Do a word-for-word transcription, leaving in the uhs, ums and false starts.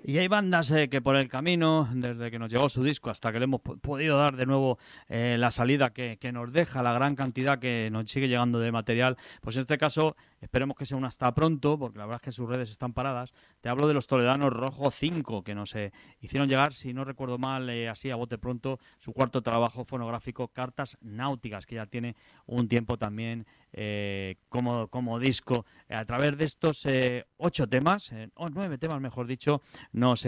Y hay bandas eh, que por el camino, desde que nos llegó su disco hasta que le hemos podido dar de nuevo eh, la salida que, que nos deja, la gran cantidad que nos sigue llegando de material, pues en este caso esperemos que sea un hasta pronto, porque la verdad es que sus redes están paradas. Te hablo de los toledanos Rojo cinco, que nos eh, hicieron llegar, si no recuerdo mal, eh, así a bote pronto, su cuarto trabajo fonográfico, Cartas Náuticas, que ya tiene un tiempo también eh, como, como disco. A través de estos eh, ocho temas, eh, o nueve temas mejor dicho, nos